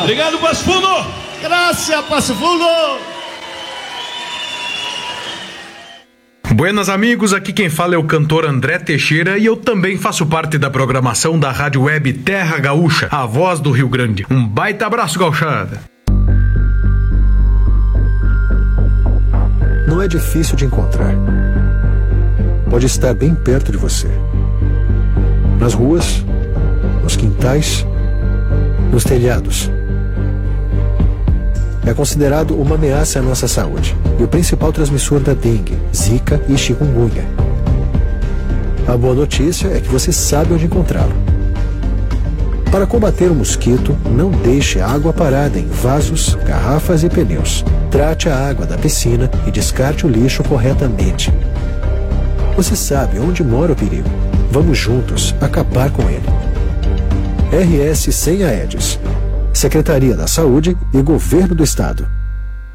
Obrigado, Passo Fundo. Graças, Passo Fundo. Buenas amigos, aqui quem fala é o cantor André Teixeira e eu também faço parte da programação da rádio web Terra Gaúcha, a voz do Rio Grande. Um baita abraço, gauchada! Não é difícil de encontrar. Pode estar bem perto de você. Nas ruas, nos quintais, nos telhados. É considerado uma ameaça à nossa saúde e o principal transmissor da dengue, zika e chikungunya. A boa notícia é que você sabe onde encontrá-lo. Para combater o mosquito, não deixe água parada em vasos, garrafas e pneus. Trate a água da piscina e descarte o lixo corretamente. Você sabe onde mora o perigo. Vamos juntos acabar com ele. RS sem Aedes. Secretaria da Saúde e Governo do Estado.